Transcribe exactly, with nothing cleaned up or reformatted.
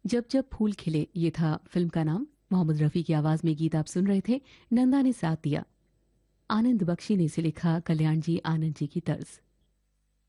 जब जब फूल खिले, ये था फिल्म का नाम। मोहम्मद रफ़ी की आवाज़ में गीत आप सुन रहे थे। नंदा ने साथ दिया। आनंद बख्शी ने इसे लिखा, कल्याण जी आनंद जी की तर्ज।